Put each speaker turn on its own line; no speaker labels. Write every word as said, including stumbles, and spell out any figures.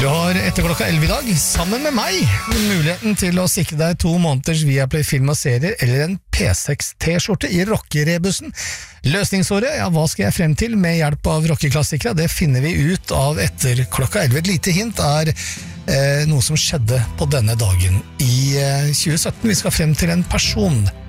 Du har etter klokka elleve i dag, sammen med meg, muligheten til å sikre deg to måneders Viaplay film og serier eller en P seks T-skjorte i rockerebussen. Løsningsordet, ja, hva skal jeg frem til med hjelp av rockeklassikere? Det finner vi ut av etter klokka elleve. Et lite hint er eh, noe som skjedde på denne dagen i eh, tjue sytten. Vi skal frem til en person